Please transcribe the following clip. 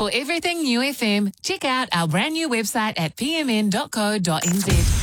For everything New FM, check out our brand new website at pmn.co.nz.